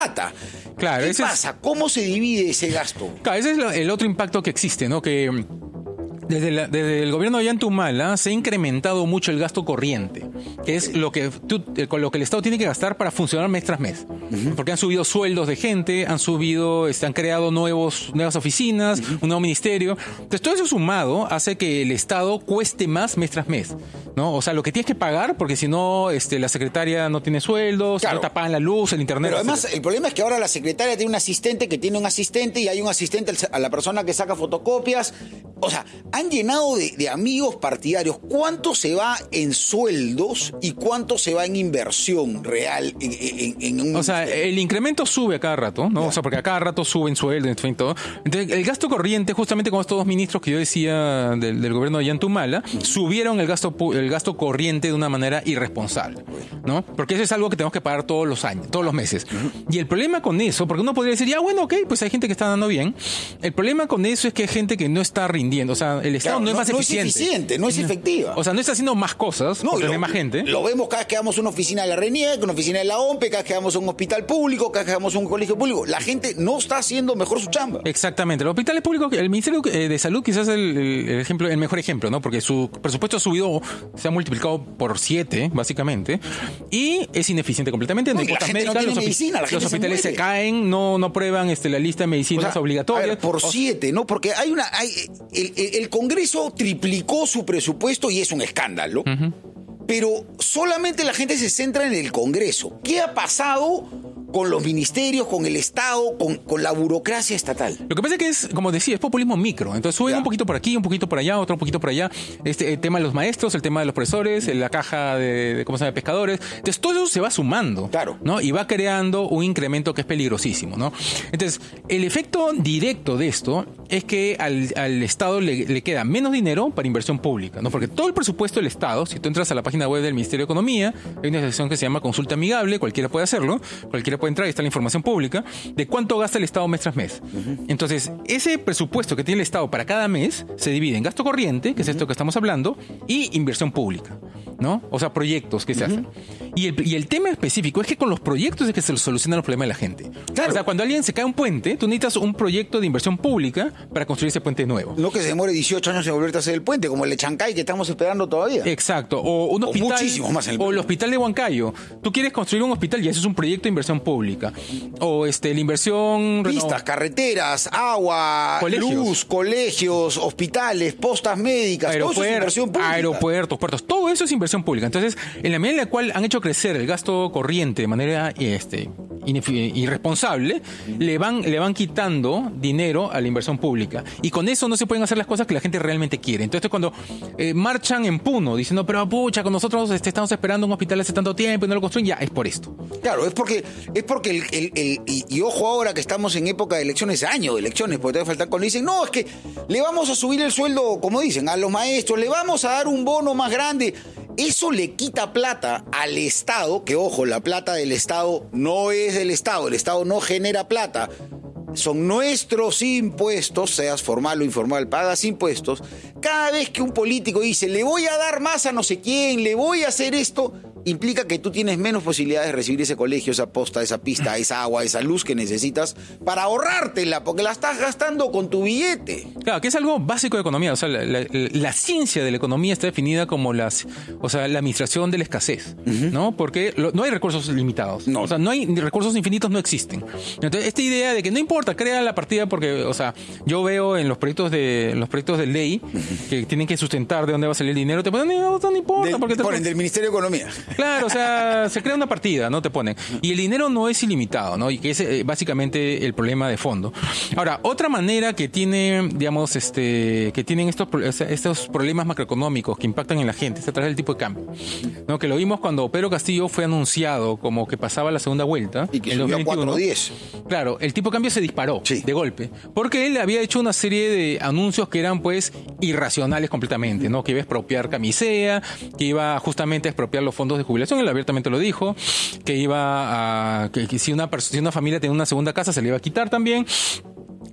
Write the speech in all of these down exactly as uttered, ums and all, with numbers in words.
plata. Claro, ¿Qué ese pasa? Es, ¿Cómo se divide ese gasto? Claro, ese es lo, el otro impacto que existe, ¿no? Que desde, la, desde el gobierno de Ollantumala se ha incrementado mucho el gasto corriente, que es lo que, tú, con lo que el Estado tiene que gastar para funcionar mes tras mes. Uh-huh. Porque han subido sueldos de gente, han subido, este, han creado nuevos, nuevas oficinas, uh-huh. un nuevo ministerio. Entonces todo eso sumado hace que el Estado cueste más mes tras mes, ¿no? O sea, lo que tienes que pagar, porque si no, este, la secretaria no tiene sueldos, claro. no te pagan la luz, el internet. Pero además, el problema es que ahora la secretaria tiene un asistente que tiene un asistente y hay un asistente a la persona que saca fotocopias. O sea, han llenado de, de amigos partidarios. ¿Cuánto se va en sueldos y cuánto se va en inversión real en, en, en un... O sea, el incremento sube a cada rato, ¿no? Ya. O sea, porque a cada rato suben sueldos, en fin, todo. Entonces, el gasto corriente, justamente con estos dos ministros que yo decía del, del gobierno de Ollantumala, uh-huh. subieron el gasto, el gasto corriente de una manera irresponsable, ¿no? Porque eso es algo que tenemos que pagar todos los años, todos los meses. Uh-huh. Y el problema con eso, porque uno podría decir, ya, bueno, ok, pues hay gente que está dando bien. El problema con eso es que hay gente que no está rindiendo. O sea, el Estado claro, no es más no, eficiente. No es eficiente, no es efectiva. O sea, no está haciendo más cosas no, porque lo, hay más gente. Lo vemos cada vez que vamos a una oficina de la RENIEC, una oficina de la O M P E, cada vez que vamos a un hospital público, cada vez que vamos a un colegio público. La gente no está haciendo mejor su chamba. Exactamente. Los hospitales públicos, el Ministerio de Salud quizás es el, el, ejemplo, el mejor ejemplo, ¿no? Porque su presupuesto ha subido, se ha multiplicado por siete, básicamente, y es ineficiente completamente. No, no la gente médicas, no tiene los, medicina, la gente los hospitales se, se caen, no, no prueban este, la lista de medicinas o sea, obligatorias. A ver, por o, siete, ¿no? Porque hay una... Hay, el, el, el Congreso triplicó su presupuesto y es un escándalo, uh-huh. pero solamente la gente se centra en el Congreso. ¿Qué ha pasado con los ministerios, con el Estado, con, con la burocracia estatal? Lo que pasa es que es, como decía, es populismo micro. Entonces suben ya. un poquito por aquí, un poquito por allá, otro poquito por allá. Este, el tema de los maestros, el tema de los profesores, la caja de, de ¿cómo se llama?, pescadores. Entonces todo eso se va sumando, claro. ¿no? Y va creando un incremento que es peligrosísimo, ¿no? Entonces, el efecto directo de esto es que al, al Estado le, le queda menos dinero para inversión pública, ¿no? Porque todo el presupuesto del Estado, si tú entras a la página web del Ministerio de Economía, hay una sección que se llama Consulta Amigable, cualquiera puede hacerlo, cualquiera puede entrar, y está la información pública de cuánto gasta el Estado mes tras mes. Uh-huh. Entonces, ese presupuesto que tiene el Estado para cada mes se divide en gasto corriente, que es uh-huh. esto que estamos hablando, y inversión pública, ¿no? O sea, proyectos que se uh-huh. hacen. Y el, y el tema específico es que con los proyectos es que se solucionan los problemas de la gente. Claro. O sea, cuando alguien se cae un puente, tú necesitas un proyecto de inversión pública para construir ese puente nuevo. No que se demore dieciocho años en volverte a hacer el puente, como el de Chancay que estamos esperando todavía. Exacto. O un hospital. O muchísimo más en el o el hospital de Huancayo. Tú quieres construir un hospital y eso es un proyecto de inversión pública. O este, la inversión... Pistas, no, carreteras, agua, colegios. luz, colegios, hospitales, postas médicas, Aeropuer- todo eso es inversión pública. Aeropuertos, puertos, todo eso es inversión pública. Entonces, en la medida en la cual han hecho crecer el gasto corriente de manera este, irresponsable, uh-huh. le van, le van quitando dinero a la inversión pública. Y con eso no se pueden hacer las cosas que la gente realmente quiere. Entonces, cuando eh, marchan en Puno diciendo, pero pucha, con nosotros este, estamos esperando un hospital hace tanto tiempo y no lo construyen, ya, es por esto. Claro, es porque, es porque el, el, el y, y ojo ahora que estamos en época de elecciones, año de elecciones, porque todavía faltan cuando dicen, no, es que le vamos a subir el sueldo, como dicen, a los maestros, le vamos a dar un bono más grande. Eso le quita plata al Estado, que ojo, la plata del Estado no es del Estado, el Estado no genera plata. Son nuestros impuestos, seas formal o informal, pagas impuestos. Cada vez que un político dice, le voy a dar más a no sé quién, le voy a hacer esto, implica que tú tienes menos posibilidades de recibir ese colegio, esa posta, esa pista, esa agua, esa luz que necesitas para ahorrártela, porque la estás gastando con tu billete. Claro, que es algo básico de economía. O sea, la, la, la ciencia de la economía está definida como las, o sea, la administración de la escasez, uh-huh. ¿no? Porque lo, no hay recursos limitados. No. O sea, no hay recursos infinitos, no existen. Entonces, esta idea de que no importa, crea la partida porque, o sea, yo veo en los proyectos de los proyectos de ley uh-huh. que tienen que sustentar de dónde va a salir el dinero, te ponen, no, no importa. Del, porque te ponen del Ministerio de Economía. Claro, o sea, se crea una partida, ¿no? Te ponen. Y el dinero no es ilimitado, ¿no? Y que es eh, básicamente el problema de fondo. Ahora, otra manera que tiene, digamos, este, que tienen estos, estos problemas macroeconómicos que impactan en la gente es a través del tipo de cambio, ¿no? Que lo vimos cuando Pedro Castillo fue anunciado como que pasaba la segunda vuelta. Y que subió a cuatro diez. Claro, el tipo de cambio se disparó sí. de golpe. Porque él había hecho una serie de anuncios que eran, pues, irracionales completamente, ¿no? Que iba a expropiar Camisea, que iba justamente a expropiar los fondos de jubilación. Él abiertamente lo dijo, que iba a, que, que si una persona, si una familia tenía una segunda casa se le iba a quitar también. Entonces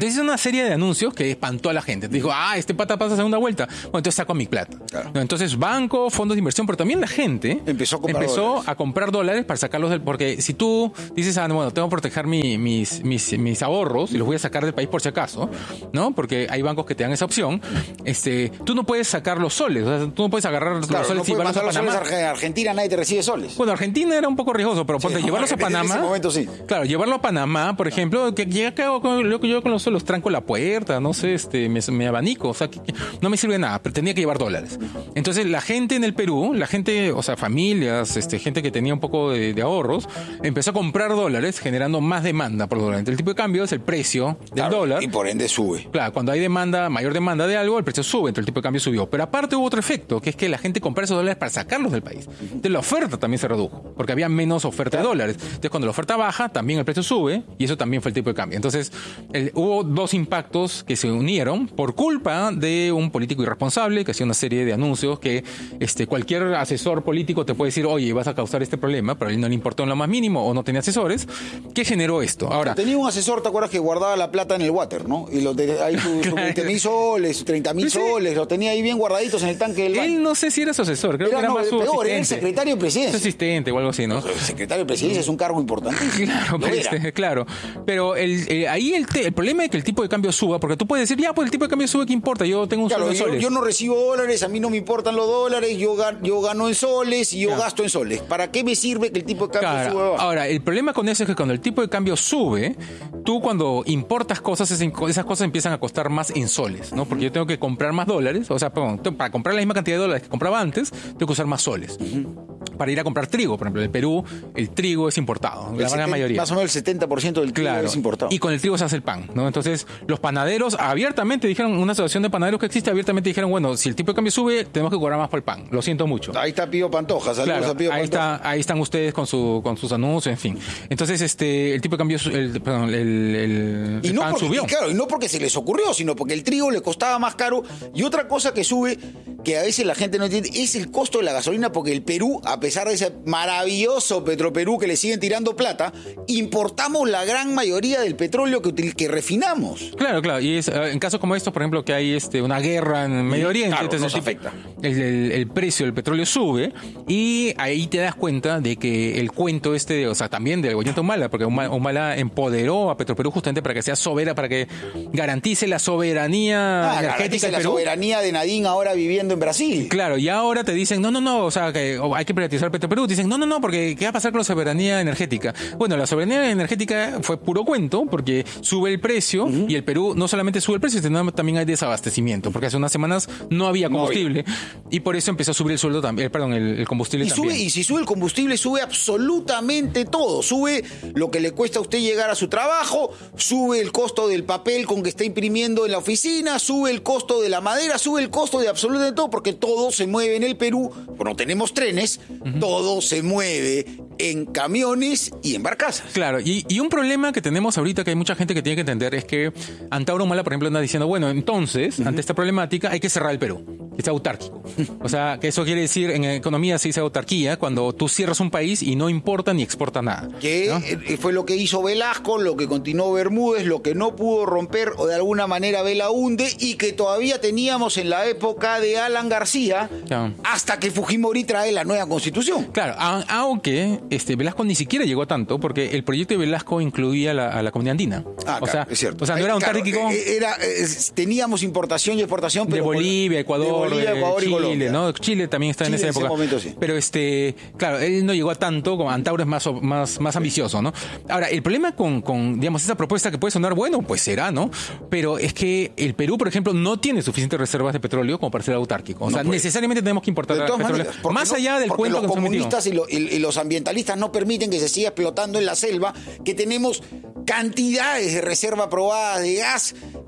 Entonces hizo una serie de anuncios que espantó a la gente. Dijo, ah, este pata pasa a segunda vuelta. Bueno, entonces saco mi plata. Claro. ¿No? Entonces banco, fondos de inversión, pero también la gente empezó a comprar empezó dólares. a comprar dólares para sacarlos del... Porque si tú dices, ah, bueno, tengo que proteger mi, mis, mis, mis ahorros y los voy a sacar del país por si acaso, ¿no? Porque hay bancos que te dan esa opción. Este, tú no puedes sacar los soles. O sea, tú no puedes agarrar Claro, los soles no y llevarlos a los Panamá. soles a Argentina, nadie te recibe soles. Bueno, Argentina era un poco riesgoso, pero ponte, Sí, llevarlos a en Panamá. ese momento sí. Claro, llevarlo a Panamá, por ejemplo, que llega acá con, lo que yo con los soles tranco la puerta, no sé, este, me, me abanico, o sea, que, que no me sirve nada, pero tenía que llevar dólares. Entonces, la gente en el Perú, la gente, o sea, familias, este, gente que tenía un poco de, de ahorros, empezó a comprar dólares, generando más demanda por dólar. El tipo de cambio es el precio del Claro, dólar. y por ende sube. Claro, cuando hay demanda, mayor demanda de algo, el precio sube, entonces el tipo de cambio subió. Pero aparte hubo otro efecto, que es que la gente compraba esos dólares para sacarlos del país. Entonces la oferta también se redujo, porque había menos oferta de dólares. Entonces cuando la oferta baja, también el precio sube, y eso también fue el tipo de cambio. Entonces el, hubo dos impactos que se unieron por culpa de un político irresponsable que hacía una serie de anuncios que este, cualquier asesor político te puede decir, oye, vas a causar este problema, pero a él no le importó en lo más mínimo o no tenía asesores. ¿Qué generó esto? Ahora, tenía un asesor, ¿te acuerdas que guardaba la plata en el water, no? Y lo de, ahí sus su veinte mil soles, treinta mil Sí. soles, lo tenía ahí bien guardaditos en el tanque del baño. él no sé si era su asesor, creo Era, que era no, más su peor, asistente. era el secretario de presidencia. Su asistente o algo así, ¿no? El secretario de presidencia es un cargo importante. Claro, Lo pero, era. este, claro. Pero el, eh, ahí el, te- el problema es que el tipo de cambio suba, porque tú puedes decir, ya, pues el tipo de cambio sube, ¿qué importa? Yo tengo un Claro, sueldo en yo, soles. yo no recibo dólares, a mí no me importan los dólares, yo, gan- yo gano en soles y yo Claro. gasto en soles. ¿Para qué me sirve que el tipo de cambio Claro. suba? o baje? Ahora, el problema con eso es que cuando el tipo de cambio sube, tú cuando importas cosas, esas esas cosas empiezan a costar más en soles, ¿no? Porque yo tengo que comprar más dólares, o sea, perdón, tengo- para comprar la misma cantidad de dólares que compraba antes, tengo que usar más soles. Para ir a comprar trigo, por ejemplo, en el Perú, el trigo es importado, El la gran setenta mayoría. Más o menos el setenta por ciento del trigo Claro. es importado. Y con el trigo se hace el pan, ¿no? Entonces, los panaderos abiertamente dijeron, una asociación de panaderos que existe, abiertamente dijeron, bueno, si el tipo de cambio sube, tenemos que cobrar más por el pan. Lo siento mucho. Ahí está Pío Pantoja, saludos Claro, a Pío ahí, Pantoja. está, ahí están ustedes con su con sus anuncios, en fin. Entonces, este, el tipo de cambio, su- el, perdón, el, el, Y el no, pan porque, subió. y claro, y no porque se les ocurrió, sino porque el trigo le costaba más caro. Y otra cosa que sube, que a veces la gente no entiende, es el costo de la gasolina, porque el Perú, a pesar de ese maravilloso Petroperú que le siguen tirando plata, importamos la gran mayoría del petróleo que, util- que refinamos. Claro, claro. Y es, eh, en casos como estos, por ejemplo, que hay este, una guerra en Medio Oriente, Claro, entonces nos el, tipo- afecta. el, el- el precio del petróleo sube y ahí te das cuenta de que el cuento este, o sea, también del Ollanta Humala, porque Huma- Humala empoderó a Petroperú justamente para que sea soberana, para que garantice la soberanía Ah, energética garantiza del la Perú. soberanía de Nadine ahora viviendo en Brasil. Claro, y ahora te dicen, no, no, no, o sea, que o hay que privatizar Petroperú. Dicen, no, no, no, porque ¿qué va a pasar con la soberanía energética? Bueno, la soberanía energética fue puro cuento, porque sube el precio y el Perú no solamente sube el precio, sino también hay desabastecimiento, porque hace unas semanas no había No combustible y por eso empezó a subir el sueldo también, eh, perdón, el, el combustible Y, también. sube, y si sube el combustible, sube absolutamente todo. Sube lo que le cuesta a usted llegar a su trabajo, sube el costo del papel con que está imprimiendo en la oficina, sube el costo de la madera, sube el costo de absolutamente todo, porque todo se mueve en el Perú. Bueno, tenemos trenes, todo se mueve en camiones y en barcazas. Claro, y, y un problema que tenemos ahorita que hay mucha gente que tiene que entender es que Antauro Humala, por ejemplo, anda diciendo, bueno, entonces, ante esta problemática hay que cerrar el Perú, que sea autárquico. O sea, que eso quiere decir, en economía se dice autarquía, cuando tú cierras un país y no importa ni exporta nada. Que ¿no? eh, fue lo que hizo Velasco, lo que continuó Bermúdez, lo que no pudo romper o de alguna manera Belaúnde y que todavía teníamos en la época de Alan García, Claro. hasta que Fujimori trae la nueva constitución. Claro, a- aunque este Velasco ni siquiera llegó a tanto, porque el proyecto de Velasco incluía la- a la comunidad andina. Ah, o claro, sea, es cierto. O sea, no Eh, era un claro, autárquico eh, era, eh, teníamos importación y exportación, de pero con- Bolivia, Ecuador, de Bolivia, de Ecuador y Chile, Colombia. ¿no? Chile también está Chile en esa en ese época. momento sí. Pero este, claro, él no llegó a tanto, como Antauro es más, más, más ambicioso, ¿no? Ahora, el problema con, con, digamos, esa propuesta que puede sonar, bueno, pues será, ¿no? Pero es que el Perú, por ejemplo, no tiene suficientes reservas de petróleo como para ser autárquico. O No sea, puede. necesariamente tenemos que importar De todas petróleo. maneras, porque Más no- allá del porque cuento los que nos han metido. comunistas y, lo- y- y los ambientalistas no permiten que se siga explotando en la selva, que tenemos cantidades de reserva probadas de gas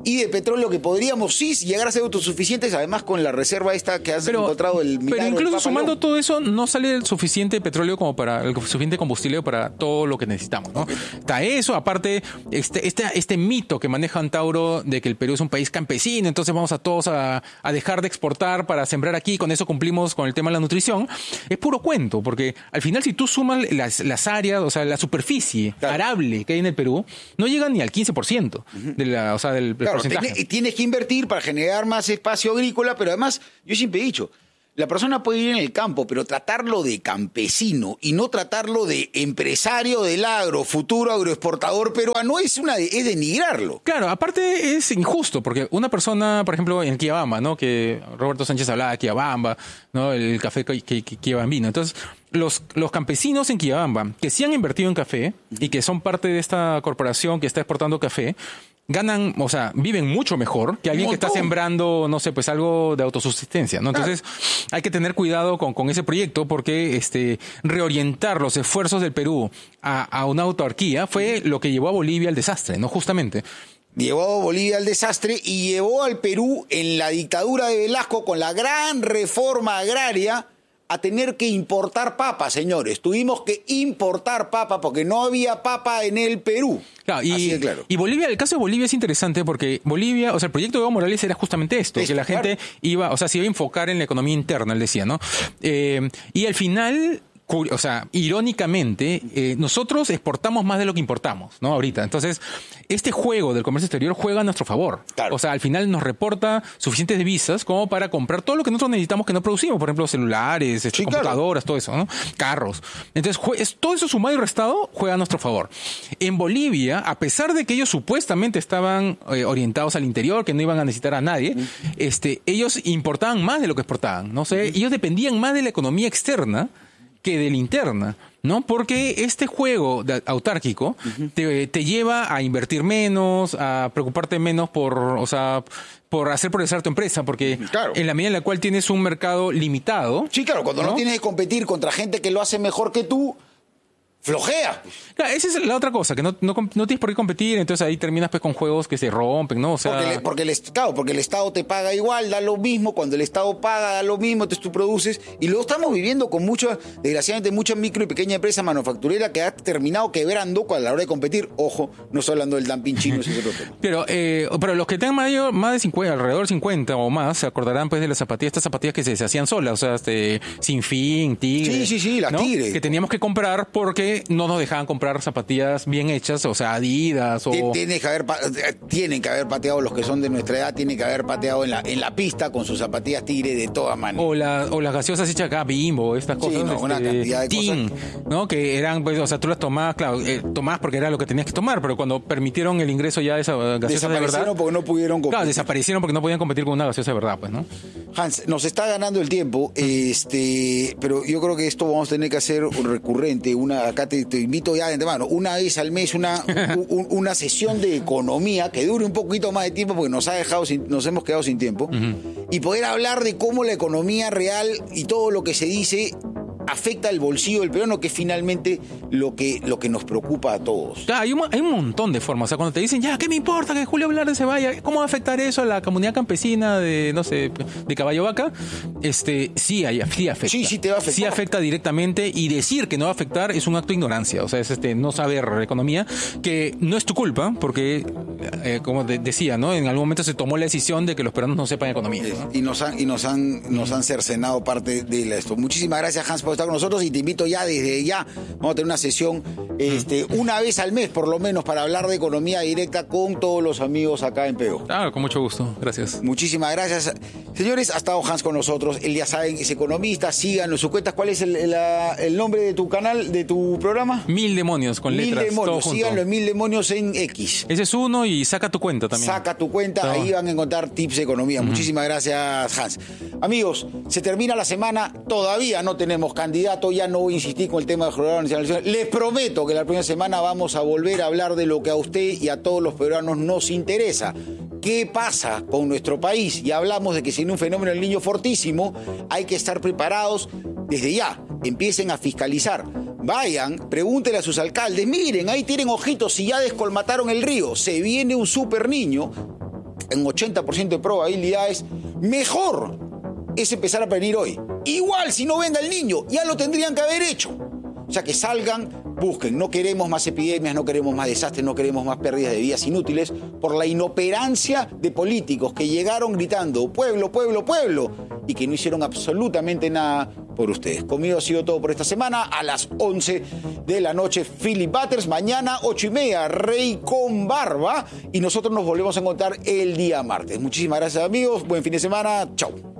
y de petróleo que podríamos sí llegar a ser autosuficientes, además con la reserva esta que has pero, encontrado el milagro. Pero incluso sumando León. Todo eso, no sale el suficiente petróleo como para el suficiente combustible para todo lo que necesitamos, ¿no? Okay. Está eso, aparte, este, este, este mito que maneja Antauro de que el Perú es un país campesino, entonces vamos a todos a, a dejar de exportar para sembrar aquí, con eso cumplimos con el tema de la nutrición, es puro cuento, porque al final si tú sumas las, las áreas, o sea, la superficie claro. arable que hay en el Perú, no llega ni al quince por ciento uh-huh. de la, o sea, del, del claro, porcentaje. Ten, tienes que invertir para generar más espacio agrícola, pero además, yo siempre he dicho, la persona puede ir en el campo, pero tratarlo de campesino y no tratarlo de empresario del agro, futuro agroexportador peruano, es una es denigrarlo. Claro, aparte es injusto, porque una persona, por ejemplo, en Quillabamba, ¿no? Que Roberto Sánchez hablaba de Quillabamba, ¿no? El café quillabambino. Entonces, los, los campesinos en Quillabamba, que sí han invertido en café y que son parte de esta corporación que está exportando café, ganan, o sea, viven mucho mejor que alguien que está sembrando, no sé, pues algo de autosubsistencia, ¿no? Entonces, claro. hay que tener cuidado con, con ese proyecto porque este reorientar los esfuerzos del Perú a, a una autarquía fue lo que llevó a Bolivia al desastre, ¿no? Justamente. Llevó a Bolivia al desastre y llevó al Perú en la dictadura de Velasco con la gran reforma agraria a tener que importar papa, señores. Tuvimos que importar papa porque no había papa en el Perú. Claro, y, Así de claro. y Bolivia, el caso de Bolivia es interesante porque Bolivia, o sea, el proyecto de Evo Morales era justamente esto, esto que la claro. gente iba, o sea, se iba a enfocar en la economía interna, él decía, ¿no? Eh, y al final... O sea, irónicamente, eh, nosotros exportamos más de lo que importamos, ¿no? Ahorita. Entonces, este juego del comercio exterior juega a nuestro favor. Claro. O sea, al final nos reporta suficientes divisas como para comprar todo lo que nosotros necesitamos que no producimos. Por ejemplo, celulares, sí, computadoras, claro. todo eso, ¿no? Carros. Entonces, es, todo eso sumado y restado juega a nuestro favor. En Bolivia, a pesar de que ellos supuestamente estaban eh, orientados al interior, que no iban a necesitar a nadie, uh-huh. este, ellos importaban más de lo que exportaban, ¿no? O sea, uh-huh. ellos dependían más de la economía externa que de la interna, ¿no? Porque este juego de autárquico uh-huh. te, te lleva a invertir menos, a preocuparte menos por, o sea, por hacer progresar tu empresa, porque claro. en la medida en la cual tienes un mercado limitado. Sí, claro, cuando no, no tienes que competir contra gente que lo hace mejor que tú, flojea. Claro, esa es la otra cosa, que no, no, no tienes por qué competir, entonces ahí terminas pues con juegos que se rompen, ¿no? O sea... Porque, le, porque, el, claro, porque el Estado te paga igual, da lo mismo, cuando el Estado paga, da lo mismo, entonces tú produces, y luego estamos viviendo con muchas, desgraciadamente, muchas micro y pequeña empresa manufacturera que ha terminado quebrando a la hora de competir. Ojo, no estoy hablando del dumping chino, ese es otro tema. Pero, eh, pero los que tengan mayor, más de cincuenta, alrededor de cincuenta o más, se acordarán pues de las zapatillas, estas zapatillas que se, se hacían solas, o sea, este, Sin Fin, Tigre. Sí, sí, sí, las ¿no? Tigre. Que teníamos que comprar porque no nos dejaban comprar comprar zapatillas bien hechas, o sea, Adidas o... Tiene que haber, tienen que haber pateado, los que son de nuestra edad, tienen que haber pateado en la, en la pista con sus zapatillas Tigre de todas maneras. O, la, o las gaseosas hechas acá, Bimbo, estas cosas. Sí, no, este, una cantidad de Tin, cosas. ¿no? Que eran, pues, o sea, tú las tomabas, claro, eh, tomabas porque era lo que tenías que tomar, pero cuando permitieron el ingreso ya de esas gaseosas de verdad... Desaparecieron porque no pudieron competir. Claro, desaparecieron porque no podían competir con una gaseosa de verdad, pues, ¿no? Hans, nos está ganando el tiempo, este, pero yo creo que esto vamos a tener que hacer recurrente. Una, acá te, te invito ya de antemano, una vez al mes una, un, una sesión de economía que dure un poquito más de tiempo porque nos ha dejado sin, nos hemos quedado sin tiempo uh-huh. y poder hablar de cómo la economía real y todo lo que se dice afecta el bolsillo del peruano, que es finalmente lo que, lo que nos preocupa a todos. Claro, hay un, hay un montón de formas. O sea, cuando te dicen, ya, ¿qué me importa que Julio Velarde se vaya? ¿Cómo va a afectar eso a la comunidad campesina de, no sé, de Caballo Vaca? Este, sí, hay, sí afecta. Sí, sí te va a afectar. Sí afecta directamente, y decir que no va a afectar es un acto de ignorancia. O sea, es este no saber economía, que no es tu culpa, porque, eh, como de, decía, ¿no? En algún momento se tomó la decisión de que los peruanos no sepan economía, ¿no? Y nos han, y nos han, nos han cercenado parte de esto. Muchísimas gracias, Hans, por estar con nosotros, y te invito ya desde ya, vamos a tener una sesión este, una vez al mes por lo menos para hablar de economía directa con todos los amigos acá en Peo. Claro, con mucho gusto, gracias. Muchísimas gracias. Señores, ha estado Hans con nosotros, él ya saben, es economista, síganlo en sus cuentas. ¿Cuál es el, la, el nombre de tu canal, de tu programa? Mil Demonios, con Mil letras, Demonios, todo síganlo junto. en Mil Demonios en X. Ese es uno, y saca tu cuenta también. Saca tu cuenta, todo. Ahí van a encontrar tips de economía. Uh-huh. Muchísimas gracias, Hans. Amigos, se termina la semana, todavía no tenemos candidato, ya no voy a insistir con el tema de Jurado Nacional. Les prometo que la próxima semana vamos a volver a hablar de lo que a usted y a todos los peruanos nos interesa. ¿Qué pasa con nuestro país? Y hablamos de que si en un fenómeno del niño fortísimo hay que estar preparados desde ya. Empiecen a fiscalizar. Vayan, pregúntenle a sus alcaldes. Miren, ahí tienen ojitos, si ya descolmataron el río. Se viene un super niño. en ochenta por ciento de probabilidades, mejor es empezar a prevenir hoy. Igual si no venga el niño, ya lo tendrían que haber hecho. O sea, que salgan, busquen. No queremos más epidemias, no queremos más desastres, no queremos más pérdidas de vidas inútiles por la inoperancia de políticos que llegaron gritando pueblo, pueblo, pueblo y que no hicieron absolutamente nada por ustedes. Conmigo ha sido todo por esta semana. A las once de la noche, Philip Butters. Mañana, ocho y media, Rey con Barba. Y nosotros nos volvemos a encontrar el día martes. Muchísimas gracias, amigos. Buen fin de semana. Chau.